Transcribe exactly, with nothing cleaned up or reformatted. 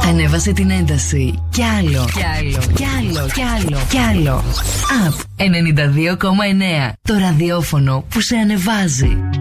Ανέβασε την ένταση. Κι άλλο, κι άλλο, κι άλλο, κι άλλο, κι άλλο. Up ενενήντα δύο κόμμα εννέα. Το ραδιόφωνο που σε ανεβάζει.